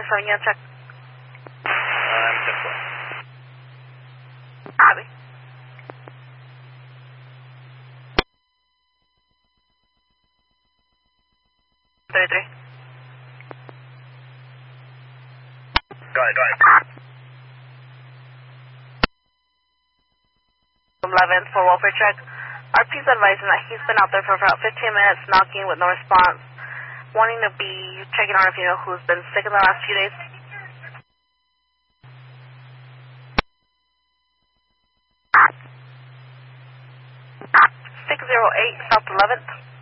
11, you check. I'm 10-4. Copy. Go ahead. 11 for welfare check. RP's advising that he's been out there for about 15 minutes knocking with no response. Wanting to be checking on a female who's been sick in the last few days. 608 South 11th.